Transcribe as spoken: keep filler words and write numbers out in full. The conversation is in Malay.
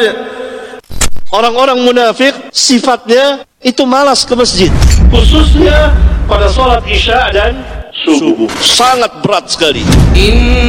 Orang-orang munafik sifatnya itu malas ke masjid, khususnya pada salat isya dan subuh. Sangat berat sekali.